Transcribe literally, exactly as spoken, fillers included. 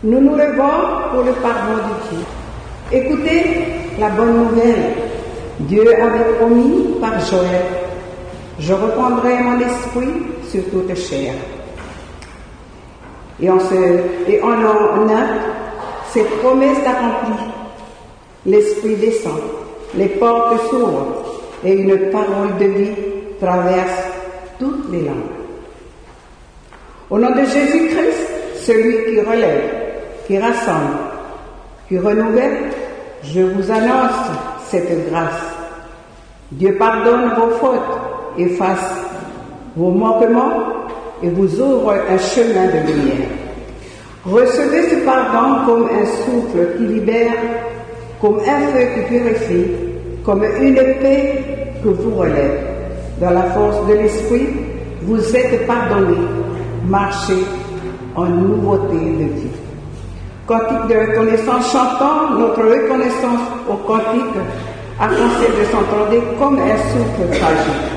Nous nous levons pour le pardon de Dieu. Écoutez la bonne nouvelle. Dieu avait promis par Joël, je reprendrai mon esprit sur toute chair. Et on, se, et on en a cette promesse accomplie. L'esprit descend, les portes s'ouvrent et une parole de vie traverse toutes les langues. Au nom de Jésus-Christ, celui qui relève, qui rassemble, qui renouvelle, je vous annonce cette grâce. Dieu pardonne vos fautes, efface vos manquements et vous ouvre un chemin de lumière. Recevez ce pardon comme un souffle qui libère, comme un feu qui purifie, comme une paix que vous relève. Dans la force de l'esprit, vous êtes pardonnés. Marchez en nouveauté de vie. Cantique de reconnaissance, chantons notre reconnaissance au cantique, à conseil de s'entendre comme un souffle fragile.